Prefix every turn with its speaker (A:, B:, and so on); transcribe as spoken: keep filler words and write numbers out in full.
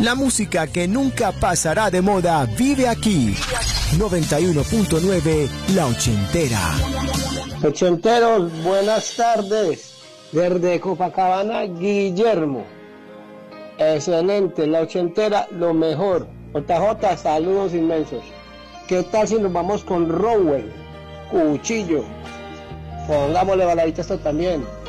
A: La música que nunca pasará de moda vive aquí. noventa y uno punto nueve La Ochentera.
B: Ochenteros, buenas tardes. Desde Copacabana, Guillermo. Excelente, La Ochentera, lo mejor. J J, saludos inmensos. ¿Qué tal si nos vamos con Rowell? Cuchillo. Pongámosle baladita esto también.